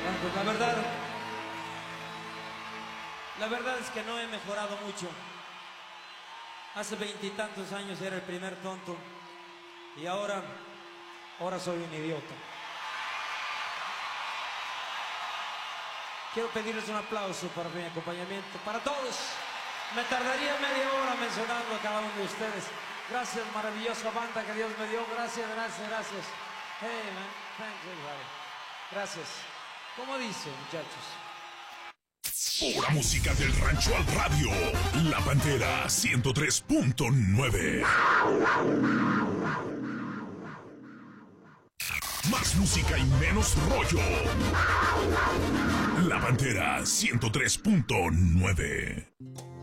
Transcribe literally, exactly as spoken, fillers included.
Bueno, pues la verdad, la verdad es que no he mejorado mucho. Hace veintitantos años era el primer tonto y ahora, ahora soy un idiota. Quiero pedirles un aplauso para mi acompañamiento, para todos. Me tardaría media hora mencionando a cada uno de ustedes. Gracias, maravillosa banda que Dios me dio. Gracias, gracias, gracias. Hey, man, thanks everybody. Gracias. ¿Cómo dice, muchachos? Pura música del rancho al radio. La Pantera ciento tres punto nueve. Más música y menos rollo. La Pantera ciento tres punto nueve.